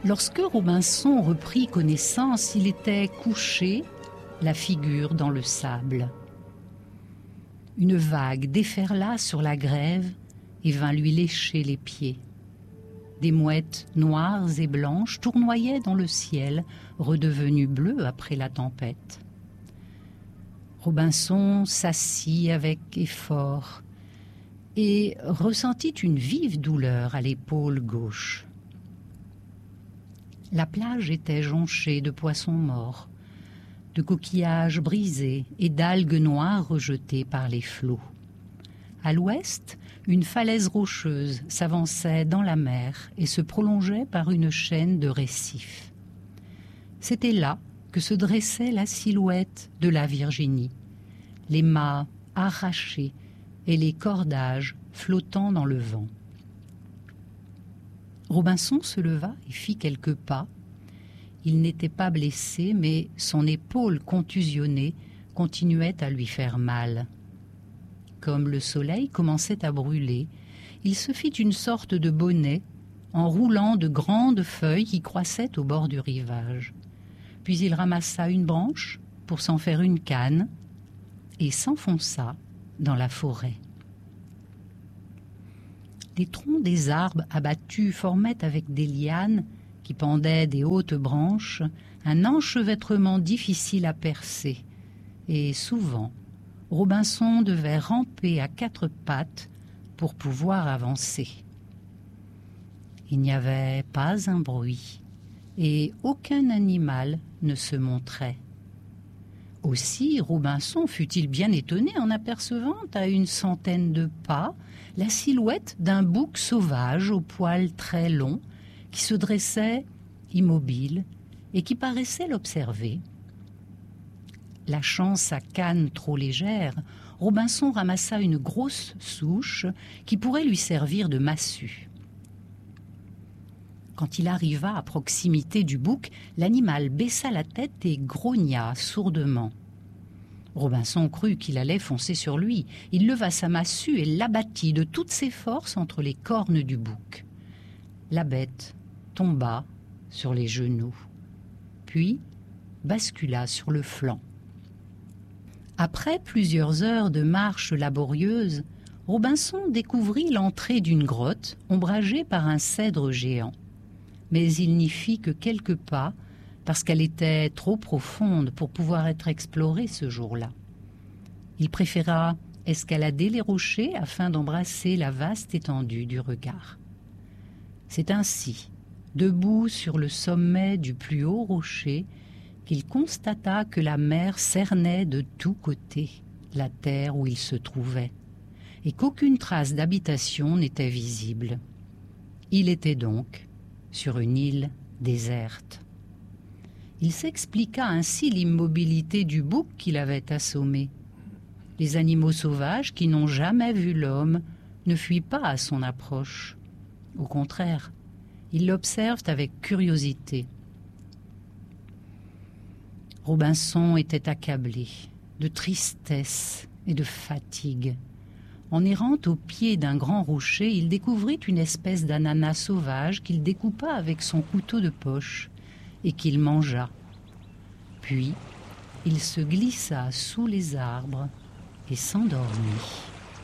Lorsque Robinson reprit connaissance, il était couché, la figure dans le sable. Une vague déferla sur la grève et vint lui lécher les pieds. Des mouettes noires et blanches tournoyaient dans le ciel, redevenu bleu après la tempête. Robinson s'assit avec effort et ressentit une vive douleur à l'épaule gauche. La plage était jonchée de poissons morts, de coquillages brisés et d'algues noires rejetées par les flots. À l'ouest, une falaise rocheuse s'avançait dans la mer et se prolongeait par une chaîne de récifs. C'était là que se dressait la silhouette de la Virginie, les mâts arrachés et les cordages flottant dans le vent. Robinson se leva et fit quelques pas. Il n'était pas blessé, mais son épaule contusionnée continuait à lui faire mal. Comme le soleil commençait à brûler, il se fit une sorte de bonnet en roulant de grandes feuilles qui croissaient au bord du rivage. Puis il ramassa une branche pour s'en faire une canne et s'enfonça dans la forêt. Les troncs des arbres abattus formaient avec des lianes qui pendaient des hautes branches un enchevêtrement difficile à percer, et souvent Robinson devait ramper à quatre pattes pour pouvoir avancer. Il n'y avait pas un bruit, et aucun animal ne se montrait. Aussi Robinson fut-il bien étonné en apercevant à une centaine de pas la silhouette d'un bouc sauvage aux poils très longs qui se dressait immobile et qui paraissait l'observer. Lâchant sa canne trop légère, Robinson ramassa une grosse souche qui pourrait lui servir de massue. Quand il arriva à proximité du bouc, l'animal baissa la tête et grogna sourdement. Robinson crut qu'il allait foncer sur lui. Il leva sa massue et l'abattit de toutes ses forces entre les cornes du bouc. La bête tomba sur les genoux, puis bascula sur le flanc. Après plusieurs heures de marche laborieuse, Robinson découvrit l'entrée d'une grotte ombragée par un cèdre géant. Mais il n'y fit que quelques pas parce qu'elle était trop profonde pour pouvoir être explorée ce jour-là. Il préféra escalader les rochers afin d'embrasser la vaste étendue du regard. C'est ainsi, debout sur le sommet du plus haut rocher, qu'il constata que la mer cernait de tous côtés la terre où il se trouvait, et qu'aucune trace d'habitation n'était visible. Il était donc sur une île déserte. Il s'expliqua ainsi l'immobilité du bouc qui l'avait assommé. Les animaux sauvages qui n'ont jamais vu l'homme ne fuient pas à son approche. Au contraire, ils l'observent avec curiosité. Robinson était accablé de tristesse et de fatigue. En errant au pied d'un grand rocher, il découvrit une espèce d'ananas sauvage qu'il découpa avec son couteau de poche et qu'il mangea. Puis, il se glissa sous les arbres et s'endormit.